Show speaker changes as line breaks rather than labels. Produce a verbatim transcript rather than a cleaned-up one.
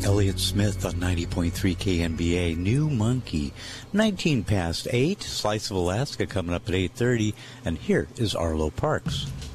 Elliott Smith on ninety point three K N B A. New Monkey. nineteen past eight. Slice of Alaska coming up at eight thirty. And here is Arlo Parks.